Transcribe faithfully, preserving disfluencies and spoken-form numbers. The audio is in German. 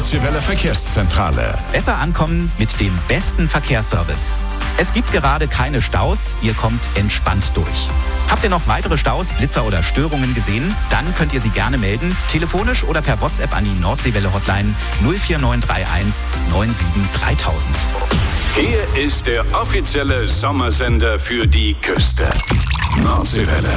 Nordseewelle Verkehrszentrale. Besser ankommen mit dem besten Verkehrsservice. Es gibt gerade keine Staus, ihr kommt entspannt durch. Habt ihr noch weitere Staus, Blitzer oder Störungen gesehen? Dann könnt ihr sie gerne melden, telefonisch oder per WhatsApp an die Nordseewelle Hotline null vier neun drei eins neun sieben dreitausend. Hier ist der offizielle Sommersender für die Küste. Nordseewelle.